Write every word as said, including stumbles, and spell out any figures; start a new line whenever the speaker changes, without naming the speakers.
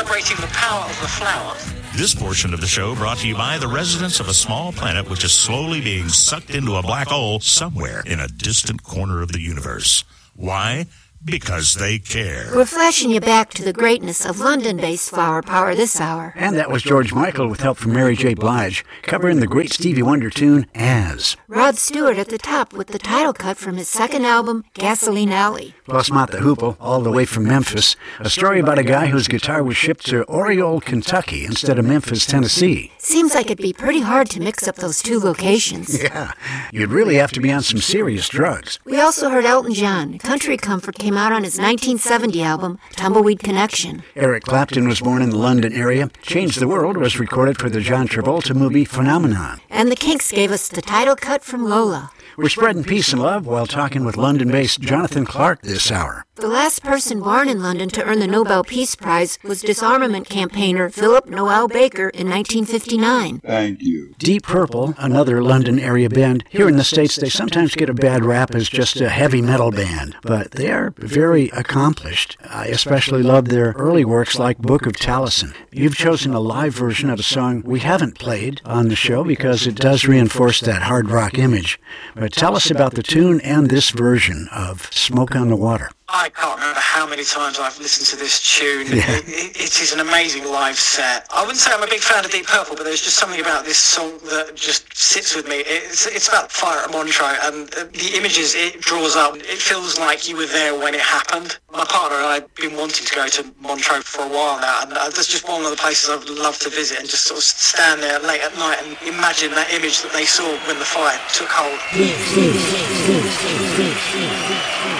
celebrating the power of the flower.
This portion of the show brought to you by the residents of a small planet which is slowly being sucked into a black hole somewhere in a distant corner of the universe. Why? Because they care.
We're flashing you back to the greatness of London-based Flower Power this hour.
And that was George Michael with help from Mary J. Blige, covering the great Stevie Wonder tune, As.
Rod Stewart at the top with the title cut from his second album, Gasoline Alley.
Plus Mott the Hoople, all the way from Memphis, a story about a guy whose guitar was shipped to Oriole, Kentucky, instead of Memphis, Tennessee.
Seems like it'd be pretty hard to mix up those two locations.
Yeah, you'd really have to be on some serious drugs.
We also heard Elton John. Country Comfort came out on his nineteen seventy album, Tumbleweed Connection.
Eric Clapton was born in the London area. Change the World was recorded for the John Travolta movie Phenomenon.
And the Kinks gave us the title cut from Lola.
We're spreading peace and love while talking with London-based Jonathan Clark this hour.
The last person born in London to earn the Nobel Peace Prize was disarmament campaigner Philip Noel Baker in nineteen fifty-nine.
Thank you.
Deep Purple, another London area band. Here in the States, they sometimes get a bad rap as just a heavy metal band, but they are very accomplished. I especially love their early works like Book of Taliesin. You've chosen a live version of a song we haven't played on the show because it does reinforce that hard rock image. But tell us about the tune and this version of Smoke on the Water.
I can't remember how many times I've listened to this tune.
Yeah.
It, it, it is an amazing live set. I wouldn't say I'm a big fan of Deep Purple, but there's just something about this song that just sits with me. It's, it's about the fire at Montreux, and the images it draws up, it feels like you were there when it happened. My partner and I have been wanting to go to Montreux for a while now, and that's just one of the places I'd love to visit and just sort of stand there late at night and imagine that image that they saw when the fire took hold.